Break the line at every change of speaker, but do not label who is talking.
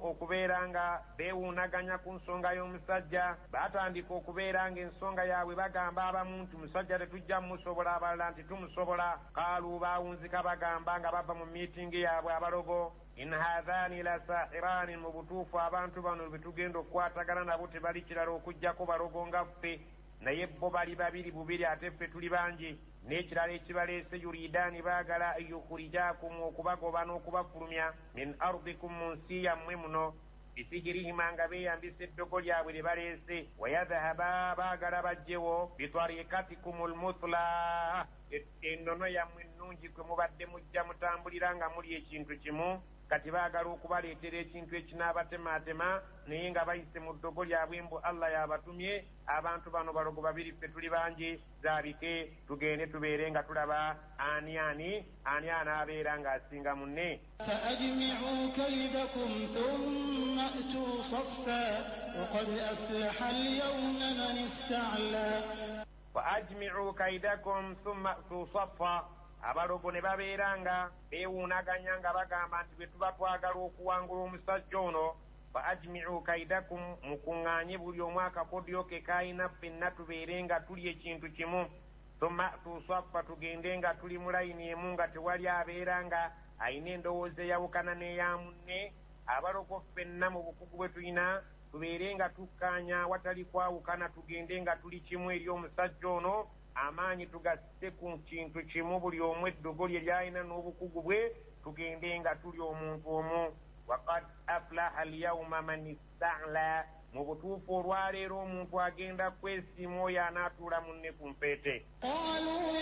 okubeera nga beewuunaganya ku nsonga y'omusajja, baatandika okubeera nga ensonga yaabwe bagamba abamu nti musajja tetujja mumusobola, abalala nti tumusobola. Qaalu baawunzika bagamba nga bava mu miitingi yaabwe abalogo, in haadhaani la saahiraani, mu butuufu abantu bano betugenda okukwatagana nabo tebali kirala okuggyako balogo nga ffe, naye bo bali babiri bubiri ate ffe tuli bangi. N'ekirala ekibaleese yuridaani, baagala yukhrijaakum, okubagoba n'okubafulumya, min ardikum, mu nsi yammwe muno, bisihirihima, nga beeyambisa eddogo lyabwe lye baleese, wayadhahaba, baagala bajjewo, bitariikatikum almuthla, ennono yammwe ennungi kwe mubadde mujja mutambulira nga muli ekintu kimu. Kati baagala okubaleetera ekintu ekinaabatematema, naye nga bayise mu ddogo lyabwe mbu Allah yabatumye. Abantu bano balogo babiri ffe tuli bangi, zaalike tugende tubeere nga tulaba ani anaabeera ng'asinga munne.
فأجمعوا كيدكم ثم أتوا صفا وقد أفلح اليوم من استعلى.
فأجمعوا كيدكم ثم أتوا صفا. Abalogo ne babeera nga beewuunaganya nga bagamba nti bwe tuba twagala okuwangula omusajja ono, fa ajmi'u kaidakum, mukuŋŋaanye buli omu akakodyo ke kayina, ffenna tubeere nga tuli ekintu kimu. Thumma tusaffa, tugende nga tuli mu layini emu, nga tewali abeera nga ayina endowooza eyawukana n'eya munne. Abalogo ffenna mu bukugu bwe tulina tubeere nga tukkaanya watali kwawukana, tugende nga tuli kimu eri omusajja ono, amaanyi tugasse ku kintu kimu, buli omu eddogo lye lyalina n'obukugu bwe, tugende nga tuli omuntu omu. Waqad aflaha alyawma man ista'la, mu butuufu olwaleero omuntu agenda kwesiima oyo anaatuula munne ku mpeete.